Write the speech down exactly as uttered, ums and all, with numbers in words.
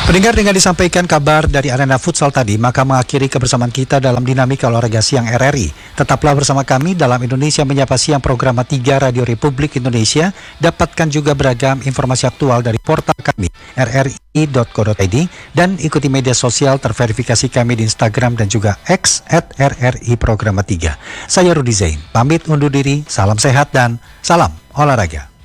Pendengar, dengan disampaikan kabar dari arena futsal tadi, maka mengakhiri kebersamaan kita dalam dinamika olahraga siang R R I. Tetaplah bersama kami dalam Indonesia Menyapa Siang program tiga Radio Republik Indonesia. Dapatkan juga beragam informasi aktual dari portal kami r r i dot co dot i d dan ikuti media sosial terverifikasi kami di Instagram dan juga X at R R I Programa tiga. Saya Rudi Zain, pamit undur diri, salam sehat dan salam olahraga.